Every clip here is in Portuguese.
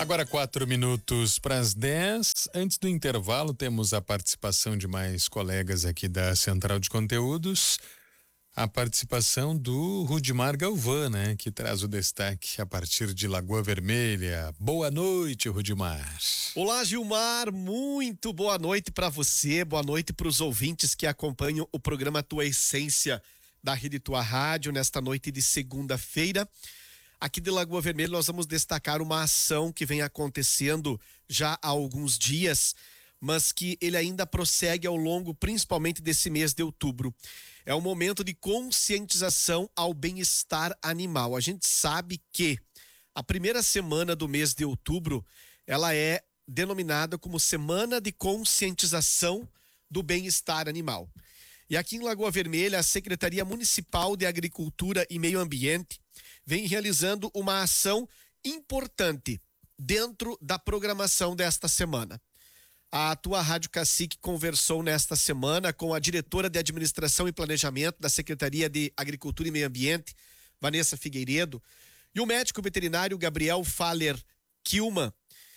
Agora 4 minutos para as 10. Antes do intervalo, temos a participação de mais colegas aqui da Central de Conteúdos. A participação do Rudimar Galvão, né? Que traz o destaque a partir de Lagoa Vermelha. Boa noite, Rudimar. Olá, Gilmar. Muito boa noite para você. Boa noite para os ouvintes que acompanham o programa Tua Essência da Rede Tua Rádio nesta noite de segunda-feira. Aqui de Lagoa Vermelha nós vamos destacar uma ação que vem acontecendo já há alguns dias, mas que ele ainda prossegue ao longo principalmente desse mês de outubro. É um momento de conscientização ao bem-estar animal. A gente sabe que a primeira semana do mês de outubro, ela é denominada como Semana de Conscientização do Bem-Estar Animal. E aqui em Lagoa Vermelha, a Secretaria Municipal de Agricultura e Meio Ambiente vem realizando uma ação importante dentro da programação desta semana. A Tua Rádio Cacique conversou nesta semana com a diretora de Administração e Planejamento da Secretaria de Agricultura e Meio Ambiente, Vanessa Figueiredo, e o médico veterinário Gabriel Faller Kilman,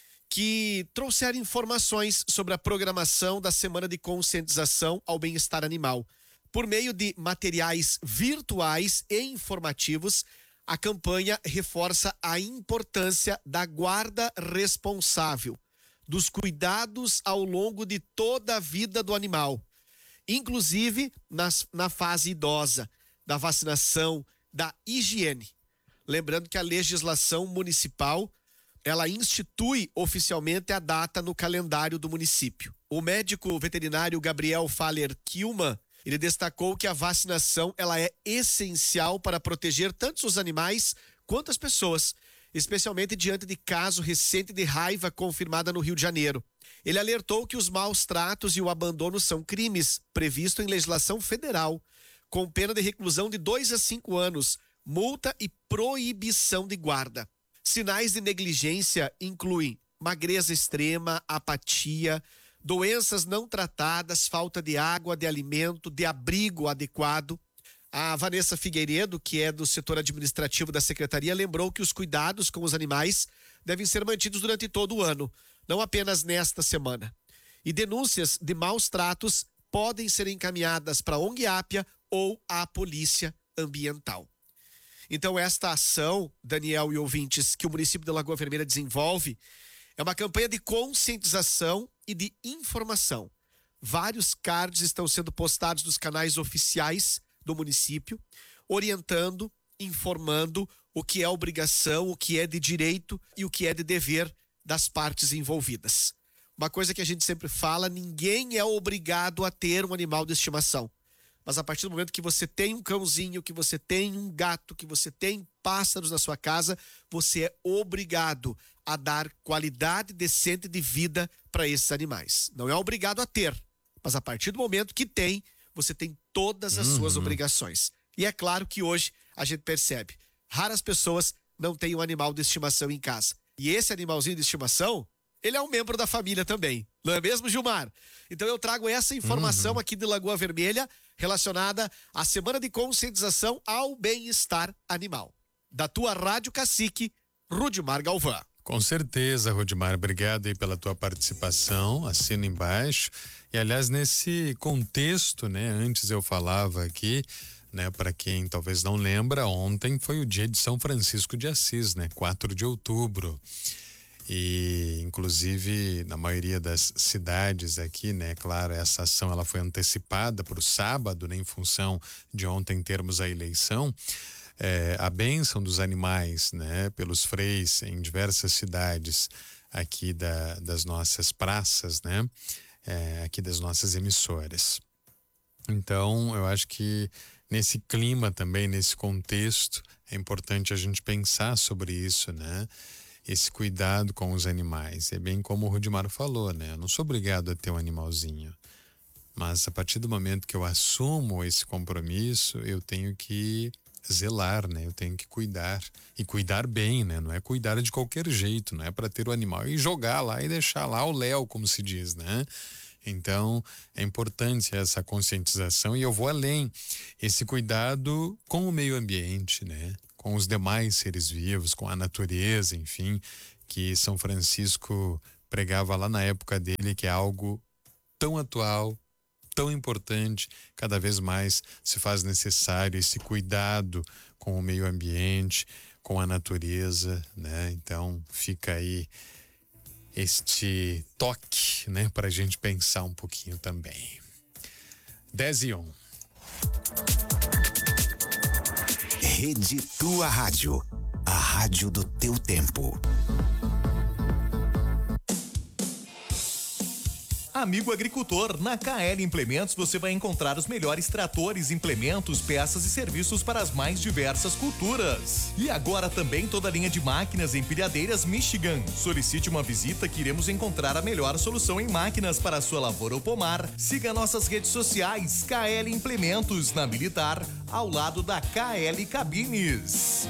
que trouxeram informações sobre a programação da Semana de Conscientização ao Bem-Estar Animal. Por meio de materiais virtuais e informativos, a campanha reforça a importância da guarda responsável, dos cuidados ao longo de toda a vida do animal, inclusive na fase idosa, da vacinação, da higiene. Lembrando que a legislação municipal, ela institui oficialmente a data no calendário do município. O médico veterinário Gabriel Faller Kilman, ele destacou que a vacinação ela é essencial para proteger tanto os animais quanto as pessoas, especialmente diante de caso recente de raiva confirmada no Rio de Janeiro. Ele alertou que os maus tratos e o abandono são crimes previstos em legislação federal, com pena de reclusão de 2 a 5 anos, multa e proibição de guarda. Sinais de negligência incluem magreza extrema, apatia, doenças não tratadas, falta de água, de alimento, de abrigo adequado. A Vanessa Figueiredo, que é do setor administrativo da Secretaria, lembrou que os cuidados com os animais devem ser mantidos durante todo o ano, não apenas nesta semana. E denúncias de maus tratos podem ser encaminhadas para a ONG Ápia ou à Polícia Ambiental. Então, esta ação, Daniel e ouvintes, que o município de Lagoa Vermelha desenvolve, é uma campanha de conscientização e de informação. Vários cards estão sendo postados nos canais oficiais do município, orientando, informando o que é obrigação, o que é de direito e o que é de dever das partes envolvidas. Uma coisa que a gente sempre fala, ninguém é obrigado a ter um animal de estimação. Mas a partir do momento que você tem um cãozinho, que você tem um gato, que você tem pássaros na sua casa, você é obrigado a dar qualidade decente de vida para esses animais. Não é obrigado a ter, mas a partir do momento que tem, você tem todas as suas obrigações. E é claro que hoje a gente percebe, raras pessoas não têm um animal de estimação em casa. E esse animalzinho de estimação, ele é um membro da família também. Não é mesmo, Gilmar? Então eu trago essa informação aqui de Lagoa Vermelha relacionada à Semana de Conscientização ao Bem-Estar Animal. Da Tua Rádio Cacique, Rudimar Galvão. Com certeza, Rudimar, obrigado aí pela tua participação, assina embaixo. E aliás, nesse contexto, né, antes eu falava aqui, né, para quem talvez não lembra, ontem foi o dia de São Francisco de Assis, né, 4 de outubro. E inclusive na maioria das cidades aqui, né, claro, essa ação ela foi antecipada para o sábado, né, em função de ontem termos a eleição. A bênção dos animais, né, pelos freis em diversas cidades aqui das nossas praças, né, aqui das nossas emissoras. Então, eu acho que nesse clima também, nesse contexto, é importante a gente pensar sobre isso, né? Esse cuidado com os animais. É bem como o Rudimar falou, né? Eu não sou obrigado a ter um animalzinho, mas a partir do momento que eu assumo esse compromisso, eu tenho que zelar, né? Eu tenho que cuidar e cuidar bem, né? Não é cuidar de qualquer jeito, não é para ter o animal e jogar lá e deixar lá o léu, como se diz, né? Então, é importante essa conscientização e eu vou além, esse cuidado com o meio ambiente, né? Com os demais seres vivos, com a natureza, enfim, que São Francisco pregava lá na época dele, que é algo tão atual, tão importante, cada vez mais se faz necessário esse cuidado com o meio ambiente, com a natureza, né? Então fica aí este toque, né, para a gente pensar um pouquinho também. 10:01. Rede Tua Rádio, a rádio do teu tempo. Amigo agricultor, na KL Implementos você vai encontrar os melhores tratores, implementos, peças e serviços para as mais diversas culturas. E agora também toda a linha de máquinas empilhadeiras Michigan. Solicite uma visita que iremos encontrar a melhor solução em máquinas para a sua lavoura ou pomar. Siga nossas redes sociais, KL Implementos, na Militar, ao lado da KL Cabines.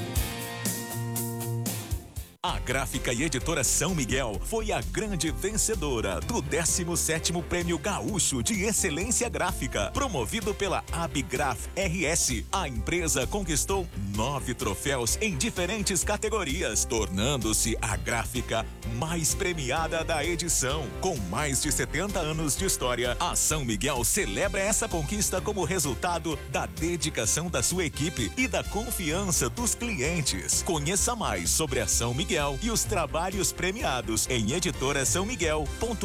A Gráfica e Editora São Miguel foi a grande vencedora do 17º Prêmio Gaúcho de Excelência Gráfica, promovido pela Abgraf RS. A empresa conquistou 9 troféus em diferentes categorias, tornando-se a gráfica mais premiada da edição. Com mais de 70 anos de história, a São Miguel celebra essa conquista como resultado da dedicação da sua equipe e da confiança dos clientes. Conheça mais sobre a São Miguel e os trabalhos premiados em editorasaomiguel.com.br.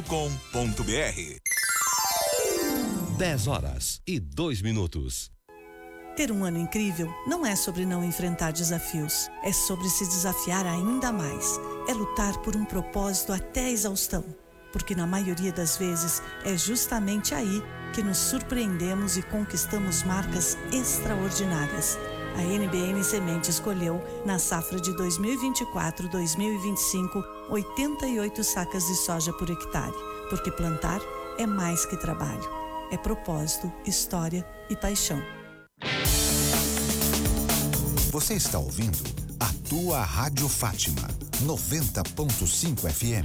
10h02. Ter um ano incrível não é sobre não enfrentar desafios, é sobre se desafiar ainda mais, é lutar por um propósito até a exaustão, porque na maioria das vezes é justamente aí que nos surpreendemos e conquistamos marcas extraordinárias. A NBM Semente escolheu, na safra de 2024-2025, 88 sacas de soja por hectare, porque plantar é mais que trabalho, é propósito, história e paixão. Você está ouvindo a tua Rádio Fátima, 90.5 FM.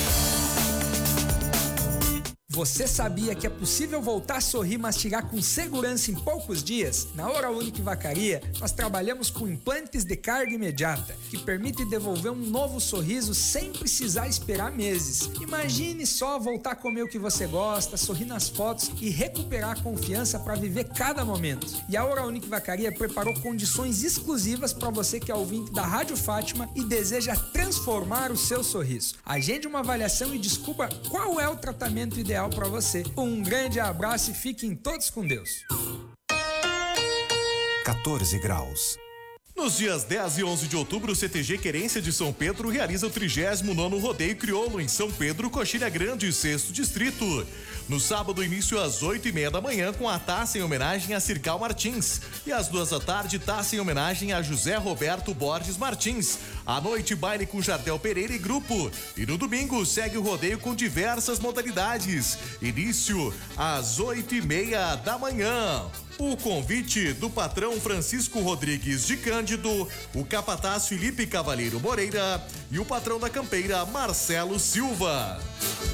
Você sabia que é possível voltar a sorrir e mastigar com segurança em poucos dias? Na Oral Unique Vacaria, nós trabalhamos com implantes de carga imediata, que permitem devolver um novo sorriso sem precisar esperar meses. Imagine só voltar a comer o que você gosta, sorrir nas fotos e recuperar a confiança para viver cada momento. E a Oral Unique Vacaria preparou condições exclusivas para você que é ouvinte da Rádio Fátima e deseja transformar o seu sorriso. Agende uma avaliação e descubra qual é o tratamento ideal para você. Um grande abraço e fiquem todos com Deus. 14 graus. Nos dias 10 e 11 de outubro, o CTG Querência de São Pedro realiza o 39º Rodeio Crioulo em São Pedro, Coxilha Grande, 6º Distrito. No sábado, início às 8:30 da manhã, com a taça em homenagem a Circal Martins. E às 2 da tarde, taça em homenagem a José Roberto Borges Martins. À noite, baile com Jardel Pereira e grupo. E no domingo, segue o rodeio com diversas modalidades. Início às 8:30 da manhã. O convite do patrão Francisco Rodrigues de Cândido, o capataz Felipe Cavalheiro Moreira e o patrão da campeira Marcelo Silva.